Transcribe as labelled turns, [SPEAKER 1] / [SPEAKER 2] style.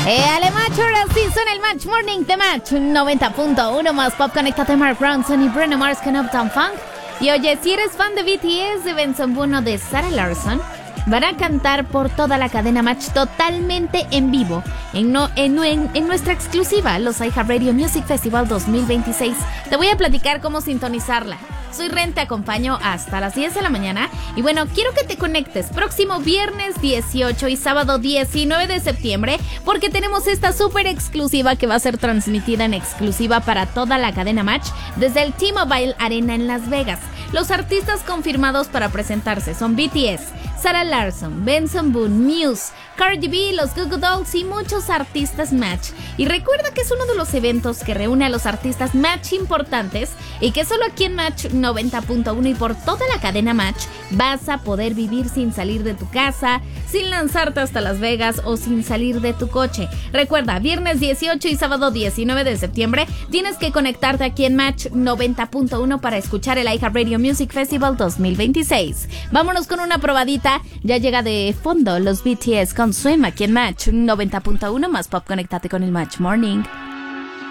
[SPEAKER 1] Ale Match, ahora sí suena el Match Morning de Match 90.1 más pop. Conéctate Mark Ronson y Bruno Mars con Uptown Funk. Y oye, si eres fan de BTS, de Benson Boone o de Sarah Larsson, van a cantar por toda la cadena Match totalmente en vivo en nuestra exclusiva, los iHeartRadio Music Festival 2026. Te voy a platicar cómo sintonizarla. Soy Ren, te acompaño hasta las 10 de la mañana. Y bueno, quiero que te conectes próximo viernes 18 y sábado 19 de septiembre, porque tenemos esta súper exclusiva que va a ser transmitida en exclusiva para toda la cadena Match desde el T-Mobile Arena en Las Vegas. Los artistas confirmados para presentarse son BTS, Sarah Larsson, Benson Boone, Muse, Cardi B, los Goo Goo Dolls y muchos artistas Match. Y recuerda que es uno de los eventos que reúne a los artistas Match importantes y que solo aquí en Match 90.1 y por toda la cadena Match vas a poder vivir sin salir de tu casa, sin lanzarte hasta Las Vegas o sin salir de tu coche. Recuerda, viernes 18 y sábado 19 de septiembre tienes que conectarte aquí en Match 90.1 para escuchar el iHeartRadio Music Festival 2026. Vámonos con una probadita. Ya llega de fondo los BTS con Swim aquí en Match 90.1 más pop. Conéctate con el Match Morning.